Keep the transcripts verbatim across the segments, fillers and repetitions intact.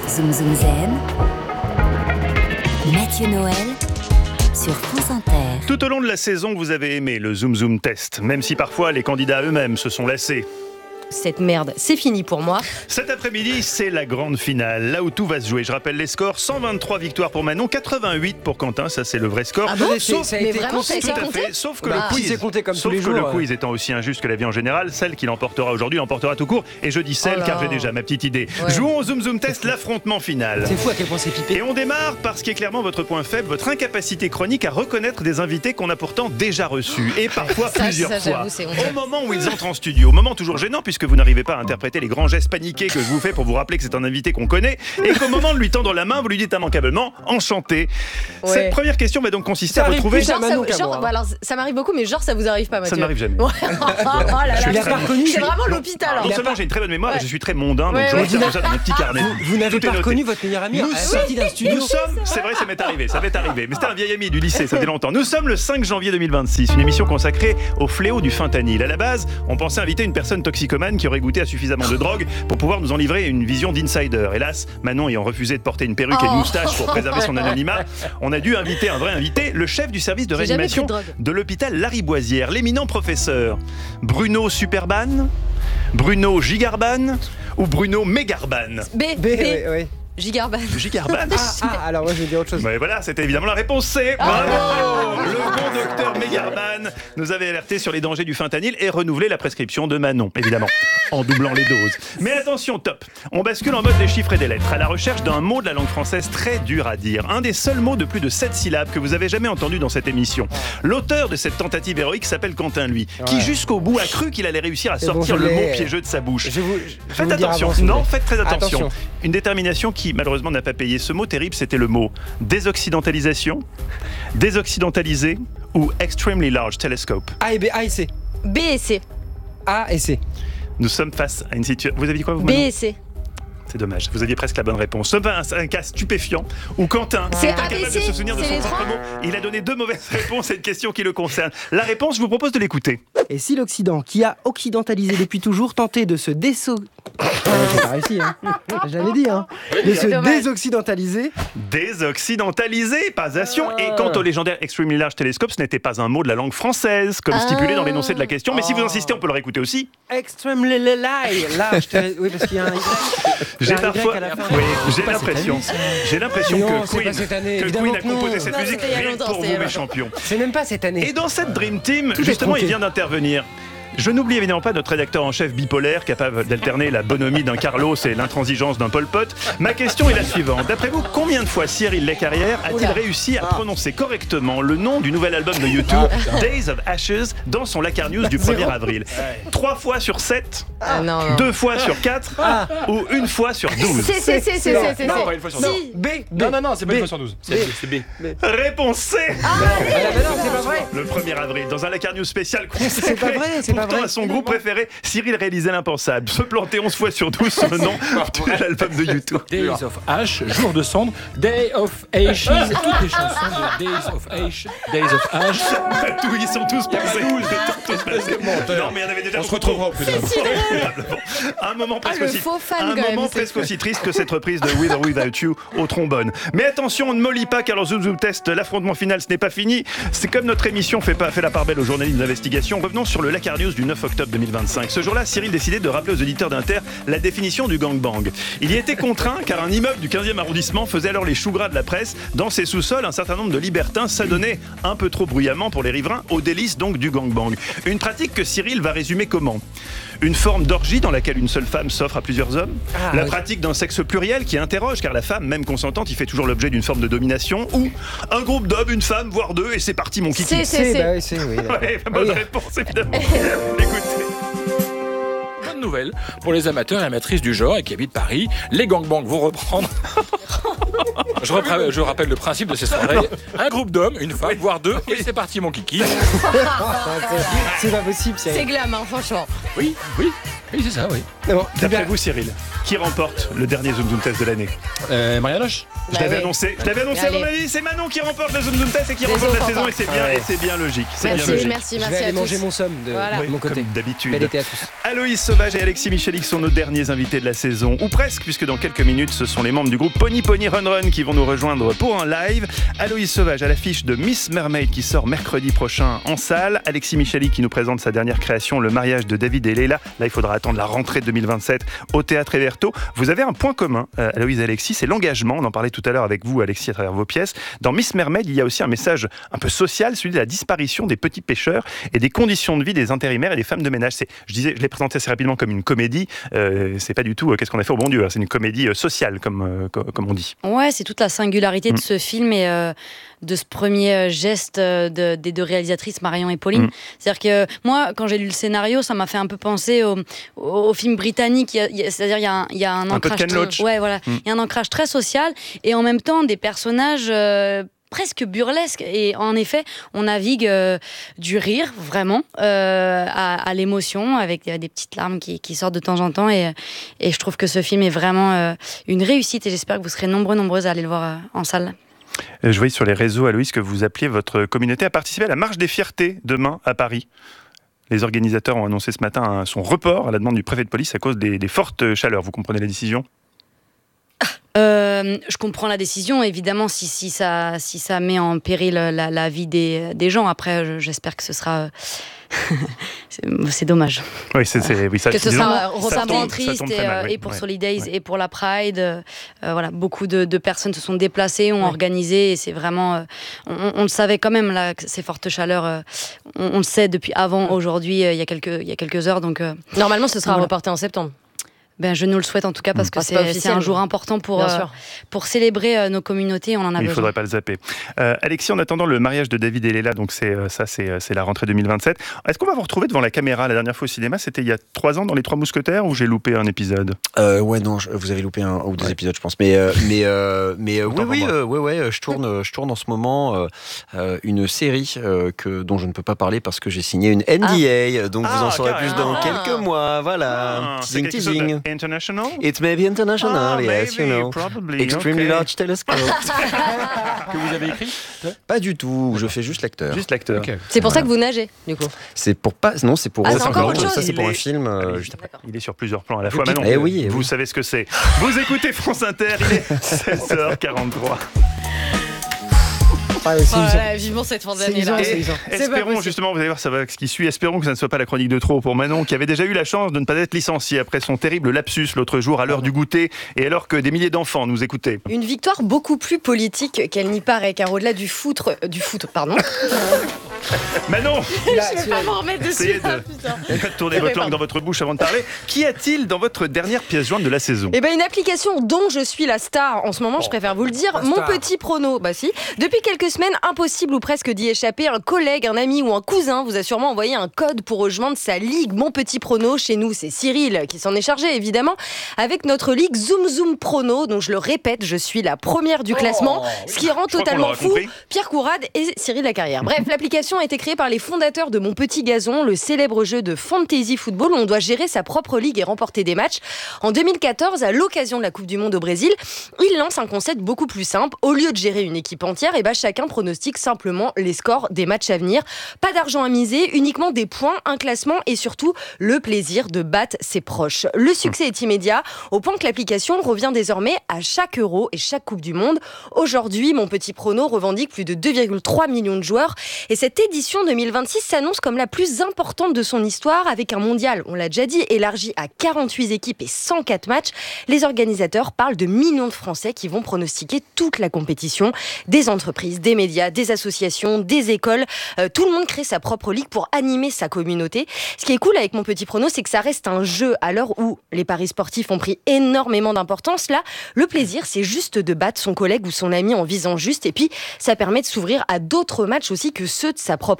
Zoom Zoom Zen, Mathieu Noël sur France Inter. Tout au long de la saison, vous avez aimé le Zoom Zoom Test, même si parfois les candidats eux-mêmes se sont lassés. Cette merde, c'est fini pour moi. Cet après-midi, c'est la grande finale, là où tout va se jouer. Je rappelle les scores, cent vingt-trois victoires pour Manon, quatre-vingt-huit pour Quentin, ça c'est le vrai score. Ah bon sauf, ça a été vraiment, ça a été tout à compté fait, sauf que bah, le quiz, compté comme sauf tous les que jours, le ouais. quiz étant aussi injuste que la vie en général, celle qui l'emportera aujourd'hui l'emportera tout court. Et je dis celle oh là. car j'ai déjà ma petite idée. Ouais. Jouons au Zoom Zoom Test, l'affrontement final. C'est fou à quel point c'est pipé. Et on démarre par ce qui est clairement votre point faible, votre incapacité chronique à reconnaître des invités qu'on a pourtant déjà reçus, et parfois Ça, plusieurs ça, fois. j'avoue, c'est honteux. Au moment où ils entrent en studio, moment toujours gênant puisque vous n'arrivez pas à interpréter les grands gestes paniqués que je vous fais pour vous rappeler que c'est un invité qu'on connaît, et qu'au moment de lui tendre la main, vous lui dites immanquablement « enchanté ». Ouais. Cette première question va donc consister Ça à arrive retrouver... plus à Genre, ça, Manon qu'à genre, moi, hein. bah alors, ça m'arrive beaucoup, mais genre ça vous arrive pas, Mathieu. Ça ne m'arrive jamais. Ouais. Oh là là, Je l'ai c'est- pas reconnu. C'est vraiment Non, l'hôpital. non hein. seulement j'ai une très bonne mémoire, Ouais. je suis très mondain, donc Ouais, je ouais. retiens tout ça dans mon petit carnet. Vous n'avez Tout est pas noté. reconnu votre meilleur ami Nous à la sommes- sortie d'un studio. Nous sommes, c'est vrai, ça m'est arrivé, ça m'est arrivé, mais c'était un vieil ami du lycée, ça fait longtemps. Nous sommes le cinq janvier deux mille vingt-six, une émission consacrée au fléau du fentanyl. À la base, on pensait inviter une personne toxicomane qui aurait goûté à suffisamment de drogue pour pouvoir nous en livrer une vision d'insider. Hélas, Manon ayant refusé de porter une perruque et une Oh. moustache pour préserver son anonymat, on a dû inviter un vrai invité, le chef du service de J'ai jamais réanimation pris de drogue. de l'hôpital Lariboisière, l'éminent professeur Bruno Superban, Bruno Gigarban ou Bruno Mégarban. B, B, B, oui, oui. Gigarban. Gigarban. Ah, ah, alors moi je vais dire autre chose. Mais voilà, c'était évidemment la réponse C. Bravo. Le bon docteur Mégarban nous avait alerté sur les dangers du fentanyl et renouvelé la prescription de Manon, évidemment, en doublant les doses. Mais attention, top. On bascule en mode des chiffres et des lettres, à la recherche d'un mot de la langue française très dur à dire. Un des seuls mots de plus de sept syllabes que vous avez jamais entendu dans cette émission. L'auteur de cette tentative héroïque s'appelle Quentin, lui, qui Ouais. jusqu'au bout a cru qu'il allait réussir à C'est bon, sortir je le l'ai. mot piégeux de sa bouche. Je vais vous, je vais Faites vous le dire attention, avant, s'il vous non, plaît. faites très attention. Attention. Une détermination qui malheureusement n'a pas payé. Ce mot terrible, c'était le mot désoccidentalisation, désoccidentalisé ou extremely large telescope. A et B, A et C. B et C. A et C. Nous sommes face à une situation. Vous avez dit quoi vous B Manon et C. C'est dommage, vous aviez presque la bonne réponse. Nous sommes face à un, un cas stupéfiant où Quentin C'est est A B incapable C, de se souvenir de c'est son les propre trois. mot. Il a donné deux mauvaises réponses à une question qui le concerne. La réponse, je vous propose de l'écouter. Et si l'Occident, qui a occidentalisé depuis toujours, tentait de se déso... Ah, j'ai pas réussi, hein. J'avais dit, hein. De se Dommage. désoccidentaliser. Désoccidentalisé, pas ation. Et quant au légendaire Extremely Large Telescope, ce n'était pas un mot de la langue française, comme stipulé dans l'énoncé de la question. Mais si vous insistez, on peut le réécouter aussi. Extremely large. Large. tele- Oui, parce qu'il y a un Y. J'ai un Y parfois, à la fin. oui, j'ai C'est pas l'impression, cette année, j'ai l'impression Non, que c'est pas Queen, cette année, que évidemment Queen a que non. composé cette Non, musique c'était il y a rien longtemps, pour c'était il y vous, a mes longtemps. champions. C'est même pas cette année. Et dans cette Dream Team, Tout est justement, il tronqué. vient d'intervenir. Je n'oublie évidemment pas notre rédacteur en chef bipolaire, capable d'alterner la bonhomie d'un Carlos et l'intransigeance d'un Pol Pot. Ma question est la suivante. D'après vous, combien de fois Cyril Lescarrière a-t-il Oula. réussi à prononcer correctement le nom du nouvel album de YouTube, Days of Ashes, dans son Lacar News du premier avril? Trois fois sur sept, Ah non, non. deux fois sur quatre, ou une fois sur douze? C, C, C, C, C, C, Non, C. pas une fois sur Si. douze. B, B. Non, non, non, c'est pas B. une fois sur douze. C'est c'est B. Réponse C. Ah, bah non, c'est pas vrai. Le premier avril, dans un Lacar News spécial consacré C'est pas vrai, c'est pas pourtant vrai. à son groupe préféré, Cyril réalisait l'impensable. Se planter onze fois sur douze sur le nom de l'album de YouTube. Days of Ash, jour de cendre, Day of Ashes, toutes les chansons de Days of Ash, Days of Ash. Tous, ils sont tous passés. Ils sont tous passés. Non, mais il y en avait déjà On se trop. retrouvera au prud'homme. Un moment presque Ah, le aussi, faux fan, un quand même, moment c'est presque fou. aussi triste que cette reprise de With or Without You au trombone. Mais attention, on ne mollit pas car le Zoom Zoom Test, l'affrontement final, ce n'est pas fini. C'est comme notre émission fait, pas, fait la part belle aux journalistes d'investigation. Revenons sur le Lacar News du neuf octobre deux mille vingt-cinq. Ce jour-là, Cyril décidait de rappeler aux auditeurs d'Inter la définition du gangbang. Il y était contraint car un immeuble du quinzième arrondissement faisait alors les choux gras de la presse. Dans ses sous-sols, un certain nombre de libertins s'adonnaient un peu trop bruyamment pour les riverains aux délices donc du gangbang. Une pratique que Cyril va résumer comment? Une forme d'orgie dans laquelle une seule femme s'offre à plusieurs hommes. Ah, la oui. pratique d'un sexe pluriel qui interroge car la femme, même consentante, y fait toujours l'objet d'une forme de domination. Ou un groupe d'hommes, une femme, voire deux, et c'est parti mon kiki. C, C, C, C. bah oui, C, oui. d'accord. Ouais, bonne Oui. réponse évidemment. Écoutez. Bonne nouvelle pour les amateurs et amatrices du genre et qui habitent Paris. Les gangbangs vont reprendre. Je, repra- je rappelle le principe de ces soirées. Un groupe d'hommes, une femme, voire deux, et c'est parti mon kiki. C'est pas possible, C'est c'est... glam, hein, franchement. Oui, oui. Oui, c'est ça, oui. Bon, D'après vous, Cyril, qui remporte le dernier Zoom Zoom Test de l'année? Euh, Marianoche. Je Bah l'avais oui. annoncé, je l'avais annoncé à Allez. mon avis, c'est Manon qui remporte le Zoom Zoom Test et qui Les remporte la autres saison encore. et c'est bien, Ouais. et c'est bien logique. C'est bien Merci, logique. merci, je merci vais à aller tous. manger mon somme de, Voilà. de mon côté. Comme d'habitude. Bel été à tous. Aloïs Sauvage et Alexis Michalik sont nos derniers invités de la saison, ou presque, puisque dans quelques minutes, ce sont les membres du groupe Pony Pony Run Run qui vont nous rejoindre pour un live. Aloïs Sauvage à l'affiche de Miss Mermaid qui sort mercredi prochain en salle. Alexis Michalik qui nous présente sa dernière création, Le mariage de David et Leila. Là, il faudra attendre la rentrée de deux mille vingt-sept au Théâtre Héberto. Vous avez un point commun, euh, Aloïs et Alexis, c'est l'engagement. On en parlait tout à l'heure avec vous, Alexis, à travers vos pièces. Dans Miss Mermaid, il y a aussi un message un peu social, celui de la disparition des petits pêcheurs et des conditions de vie des intérimaires et des femmes de ménage. C'est, je disais, je l'ai présenté assez rapidement comme une comédie. Euh, c'est pas du tout euh, qu'est-ce qu'on a fait au bon Dieu. Hein. C'est une comédie euh, sociale, comme, euh, co- comme on dit. Ouais, c'est toute la singularité Mm. de ce film et euh, de ce premier euh, geste euh, de- des deux réalisatrices, Marion et Pauline. Mm. C'est-à-dire que moi, quand j'ai lu le scénario, ça m'a fait un peu penser au, au, au film britannique. Il y a- il y a- C'est-à-dire il y a un, il y a un Un peu de ancrage Ken très, Loach. ouais, voilà. Mm. Il y a un ancrage très social et en même temps des personnages euh, presque burlesques. Et en effet, on navigue euh, du rire, vraiment, euh, à, à l'émotion, avec des, des petites larmes qui, qui sortent de temps en temps. Et, et je trouve que ce film est vraiment euh, une réussite et j'espère que vous serez nombreux, nombreuses à aller le voir euh, en salle. Euh, Je voyais sur les réseaux, Aloïs, que vous appeliez votre communauté à participer à la marche des fiertés demain à Paris. Les organisateurs ont annoncé ce matin un- son report à la demande du préfet de police à cause des, des fortes chaleurs. Vous comprenez la décision? Euh, je comprends la décision, évidemment, si, si, ça, si ça met en péril la, la vie des, des gens. Après, je- j'espère que ce sera... euh, c'est, c'est dommage. Oui, c'est, c'est, oui ça, Que ce disons, sera ça ressentant tombe- ça triste tombe et, très mal, euh, oui. et pour Ouais. Solid Days Ouais. et pour la Pride. euh, euh, voilà, beaucoup de, de personnes se sont déplacées, ont organisé et c'est vraiment... euh, on, on le savait quand même, là, que ces fortes chaleurs, euh, on, on le sait depuis avant, aujourd'hui, euh, il y a quelques, il y a quelques heures. Donc, euh, Normalement, ce sera Voilà. reporté en septembre. ben, je nous le souhaite en tout cas parce que Ah, c'est pas c'est, c'est officiel, un jour mais- important pour, Bien euh, sûr. pour célébrer euh, nos communautés. On en a Oui, il ne besoin. faudrait pas le zapper. Euh, Alexis, en attendant le mariage de David et Leila, donc c'est, euh, ça, c'est, euh, c'est la rentrée deux mille vingt-sept. Est-ce qu'on va vous retrouver devant la caméra? La dernière fois au cinéma, c'était il y a trois ans dans Les Trois Mousquetaires ou j'ai loupé un épisode? Euh, ouais, non, je- vous avez loupé un ou deux Ouais. épisodes, je pense. Mais, euh, mais, euh, mais euh, oui, Autant pour oui, moi. euh, ouais, ouais, euh, je tourne, euh, je tourne en ce moment euh, euh, une série euh, que dont je ne peux pas parler parce que j'ai signé une N D A. Donc Ah, vous en saurez plus carrément. dans Ah. quelques mois. Voilà, Ah, c'est teasing, quelque chose teasing. de international? It may be international, Ah, yes, maybe, you know. probably, Extremely okay. large telescope. Que vous avez écrit? Pas du tout, je fais juste l'acteur. Juste l'acteur. Ok. C'est pour ça que vous nagez, du coup. C'est pour pas, non, c'est pour Ah, c'est autre encore chose. autre chose. Ça, c'est pour Il un est- film. euh, Allez, juste après. Il est sur plusieurs plans à la fois. Eh Manon, oui, eh vous oui. savez ce que c'est. Vous écoutez France Inter, il est seize heures quarante-trois. Ah, c'est Oh là usant. là, vivement cette fin C'est d'année usant, là. c'est usant. pas Espérons possible. justement, vous allez voir, ça va ce qui suit. Espérons que ça ne soit pas la chronique de trop pour Manon, qui avait déjà eu la chance de ne pas être licenciée après son terrible lapsus l'autre jour à l'heure du goûter et alors que des milliers d'enfants nous écoutaient. Une victoire beaucoup plus politique qu'elle n'y paraît, car au-delà du foot, euh, du foot, pardon. Manon, Je vais pas m'en remettre essayez dessus. de, ah, putain. tourner Oui, votre langue pardon. dans votre bouche avant de parler. Qu'y a-t-il dans votre dernière pièce jointe de la saison? Eh ben une application dont je suis la star en ce moment, je préfère vous le dire, mon petit prono. Bah si. Depuis quelques semaines, impossible ou presque d'y échapper. Un collègue, un ami ou un cousin vous a sûrement envoyé un code pour rejoindre sa ligue Mon Petit Prono. Chez nous, c'est Cyril qui s'en est chargé évidemment, avec notre ligue Zoom Zoom Prono. Donc je le répète, je suis la première du classement, ce qui rend Je crois qu'on totalement l'aura fou compris. Pierre Courade et Cyril Lacarrière. Bref, l'application a été créée par les fondateurs de Mon Petit Gazon, le célèbre jeu de fantasy football où on doit gérer sa propre ligue et remporter des matchs. En deux mille quatorze, à l'occasion de la Coupe du Monde au Brésil, ils lancent un concept beaucoup plus simple. Au lieu de gérer une équipe entière, et ben chacun pronostique simplement les scores des matchs à venir. Pas d'argent à miser, uniquement des points, un classement et surtout le plaisir de battre ses proches. Le succès est immédiat, au point que l'application revient désormais à chaque euro et chaque Coupe du Monde. Aujourd'hui, Mon Petit Prono revendique plus de deux virgule trois millions de joueurs et cette édition deux mille vingt-six s'annonce comme la plus importante de son histoire avec un mondial, on l'a déjà dit, élargi à quarante-huit équipes et cent quatre matchs. Les organisateurs parlent de millions de Français qui vont pronostiquer toute la compétition. Des entreprises, des médias, des associations, des écoles. Euh, tout le monde crée sa propre ligue pour animer sa communauté. Ce qui est cool avec Mon Petit Prono, c'est que ça reste un jeu à l'heure où les paris sportifs ont pris énormément d'importance. Là, le plaisir, c'est juste de battre son collègue ou son ami en visant juste. Et puis, ça permet de s'ouvrir à d'autres matchs aussi que ceux de sa propre équipe.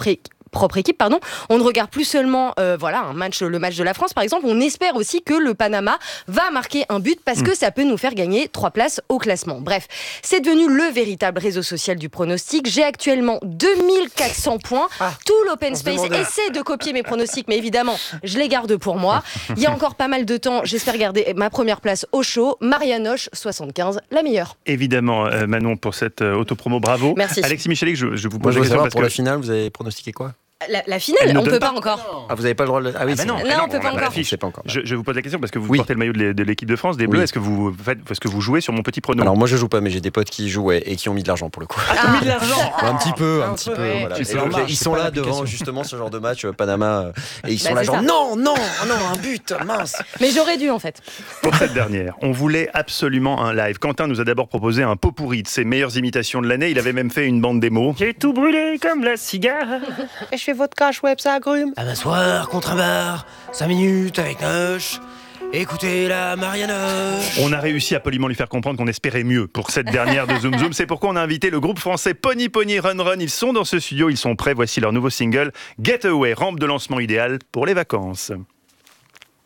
propre équipe, pardon. On ne regarde plus seulement euh, voilà, un match, le match de la France, par exemple. On espère aussi que le Panama va marquer un but parce mmh. que ça peut nous faire gagner trois places au classement. Bref, c'est devenu le véritable réseau social du pronostic. J'ai actuellement deux mille quatre cents points. Ah, Tout l'Open Space essaie de copier mes pronostics, mais évidemment, je les garde pour moi. Il y a encore pas mal de temps. J'espère garder ma première place au show. Marianoche, soixante-quinze, la meilleure. Évidemment, euh, Manon, pour cette euh, autopromo, bravo. Merci. Alexis Michalik, je, je vous pose Moi, je la veux question savoir, parce pour que... la finale, vous avez pronostiqué quoi ? La, la finale, on ne peut pas, pas encore. Ah, vous n'avez pas le droit de... Ah oui, ah bah non, non, non, on peut pas encore. Fiche. Pas encore. Je, je vous pose la question parce que vous oui. portez le maillot de l'équipe de France, des Bleus. Oui. Est-ce que vous faites, est-ce que vous jouez sur mon petit prono ? Alors moi je joue pas, mais j'ai des potes qui jouent et qui ont mis de l'argent pour le coup. Ah, ah. mis de l'argent. Un petit peu, un, un petit peu. Ouais. Voilà. Et donc, ils sont là devant justement ce genre de match euh, Panama euh, et ils sont bah, là genre ça. non, non, non, un but, mince. Mais j'aurais dû en fait. Pour cette dernière, on voulait absolument un live. Quentin nous a d'abord proposé un pot pourri de ses meilleures imitations de l'année. Il avait même fait une bande démo. J'ai tout brûlé comme la cigare. Et je fais votre cache web, ça agrume. À m'asseoir contre un bar, cinq minutes avec Noche. Écoutez la Marianoche. On a réussi à poliment lui faire comprendre qu'on espérait mieux pour cette dernière de Zoom Zoom. C'est pourquoi on a invité le groupe français Pony Pony Run Run. Ils sont dans ce studio, ils sont prêts. Voici leur nouveau single Getaway, rampe de lancement idéale pour les vacances.